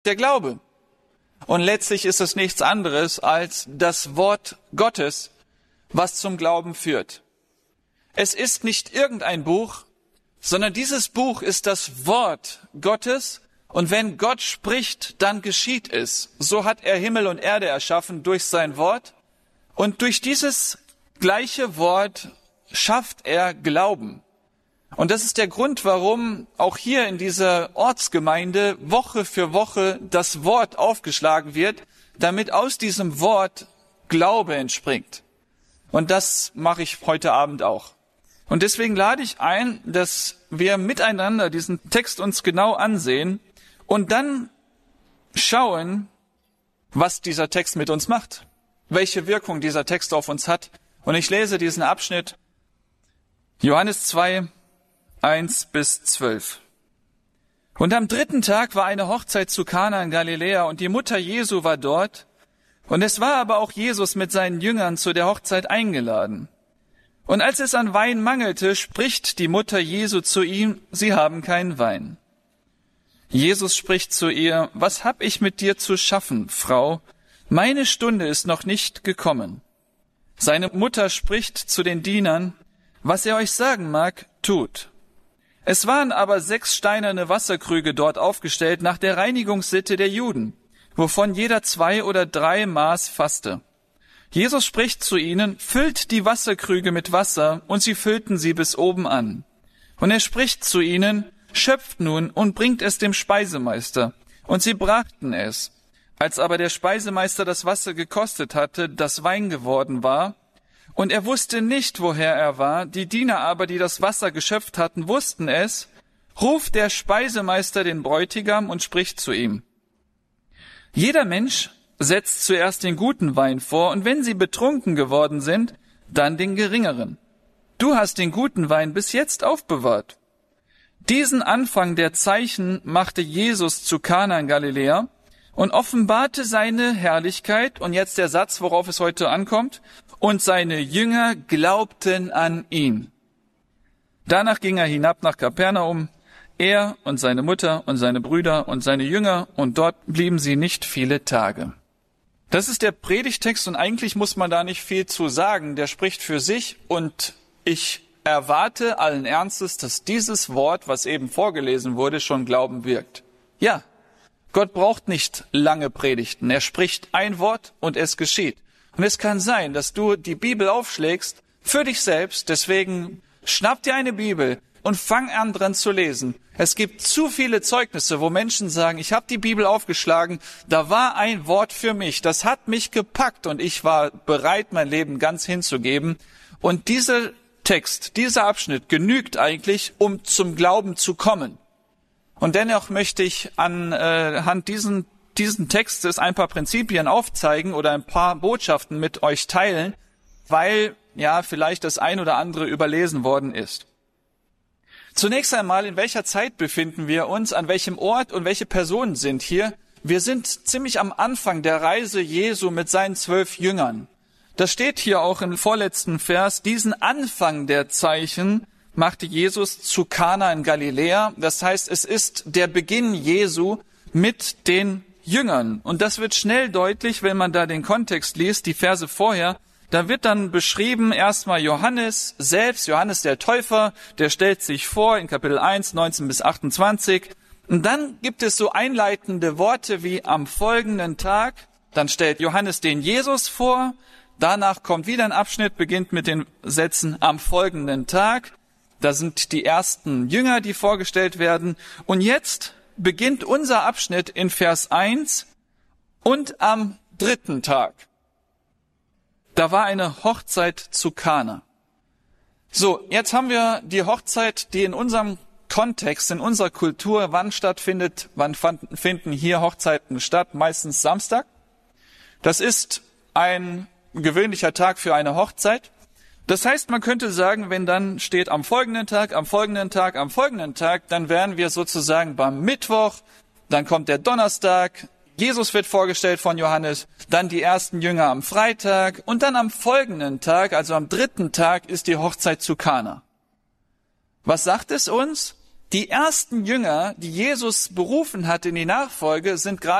der Glaube. Und letztlich ist es nichts anderes als das Wort Gottes, was zum Glauben führt. Es ist nicht irgendein Buch, sondern dieses Buch ist das Wort Gottes. Und wenn Gott spricht, dann geschieht es. So hat er Himmel und Erde erschaffen durch sein Wort. Und durch dieses gleiche Wort schafft er Glauben. Und das ist der Grund, warum auch hier in dieser Ortsgemeinde Woche für Woche das Wort aufgeschlagen wird, damit aus diesem Wort Glaube entspringt. Und das mache ich heute Abend auch. Und deswegen lade ich ein, dass wir miteinander diesen Text uns genau ansehen und dann schauen, was dieser Text mit uns macht, welche Wirkung dieser Text auf uns hat. Und ich lese diesen Abschnitt, Johannes 2, 1-12. Und am 3. Tag war eine Hochzeit zu Kana in Galiläa und die Mutter Jesu war dort. Und es war aber auch Jesus mit seinen Jüngern zu der Hochzeit eingeladen. Und als es an Wein mangelte, spricht die Mutter Jesu zu ihm, sie haben keinen Wein. Jesus spricht zu ihr, was hab ich mit dir zu schaffen, Frau? Meine Stunde ist noch nicht gekommen. Seine Mutter spricht zu den Dienern, was er euch sagen mag, tut. Es waren aber 6 steinerne Wasserkrüge dort aufgestellt nach der Reinigungssitte der Juden, wovon jeder 2 oder 3 Maß fasste. Jesus spricht zu ihnen, füllt die Wasserkrüge mit Wasser, und sie füllten sie bis oben an. Und er spricht zu ihnen, schöpft nun und bringt es dem Speisemeister. Und sie brachten es. Als aber der Speisemeister das Wasser gekostet hatte, das Wein geworden war, und er wusste nicht, woher er war, die Diener aber, die das Wasser geschöpft hatten, wussten es, ruft der Speisemeister den Bräutigam und spricht zu ihm. Jeder Mensch setzt zuerst den guten Wein vor, und wenn sie betrunken geworden sind, dann den geringeren. Du hast den guten Wein bis jetzt aufbewahrt. Diesen Anfang der Zeichen machte Jesus zu Kana in Galiläa und offenbarte seine Herrlichkeit, und jetzt der Satz, worauf es heute ankommt, und seine Jünger glaubten an ihn. Danach ging er hinab nach Kapernaum, er und seine Mutter und seine Brüder und seine Jünger, und dort blieben sie nicht viele Tage. Das ist der Predigtext, und eigentlich muss man da nicht viel zu sagen. Der spricht für sich, und ich erwarte allen Ernstes, dass dieses Wort, was eben vorgelesen wurde, schon Glauben wirkt. Ja, Gott braucht nicht lange Predigten. Er spricht ein Wort und es geschieht. Und es kann sein, dass du die Bibel aufschlägst für dich selbst. Deswegen schnapp dir eine Bibel und fang an, dran zu lesen. Es gibt zu viele Zeugnisse, wo Menschen sagen, ich habe die Bibel aufgeschlagen, da war ein Wort für mich, das hat mich gepackt und ich war bereit, mein Leben ganz hinzugeben. Und dieser Text, dieser Abschnitt genügt eigentlich, um zum Glauben zu kommen. Und dennoch möchte ich anhand diesen Textes ein paar Prinzipien aufzeigen oder ein paar Botschaften mit euch teilen, weil ja vielleicht das ein oder andere überlesen worden ist. Zunächst einmal, in welcher Zeit befinden wir uns, an welchem Ort und welche Personen sind hier? Wir sind ziemlich am Anfang der Reise Jesu mit seinen 12 Jüngern. Das steht hier auch im vorletzten Vers. Diesen Anfang der Zeichen machte Jesus zu Kana in Galiläa. Das heißt, es ist der Beginn Jesu mit den Jüngern. Und das wird schnell deutlich, wenn man da den Kontext liest, die Verse vorher. Da wird dann beschrieben erstmal Johannes selbst, Johannes der Täufer, der stellt sich vor in Kapitel 1, 19-28. Und dann gibt es so einleitende Worte wie am folgenden Tag. Dann stellt Johannes den Jesus vor. Danach kommt wieder ein Abschnitt, beginnt mit den Sätzen am folgenden Tag. Da sind die ersten Jünger, die vorgestellt werden. Und jetzt beginnt unser Abschnitt in Vers 1 und am 3. Tag. Da war eine Hochzeit zu Kana. So, jetzt haben wir die Hochzeit, die in unserem Kontext, in unserer Kultur, wann stattfindet. Wann finden hier Hochzeiten statt? Meistens Samstag. Das ist ein gewöhnlicher Tag für eine Hochzeit. Das heißt, man könnte sagen, wenn dann steht am folgenden Tag, am folgenden Tag, am folgenden Tag, dann wären wir sozusagen beim Mittwoch, dann kommt der Donnerstag, Jesus wird vorgestellt von Johannes, dann die ersten Jünger am Freitag und dann am folgenden Tag, also am 3. Tag, ist die Hochzeit zu Kana. Was sagt es uns? Die ersten Jünger, die Jesus berufen hat in die Nachfolge, sind gerade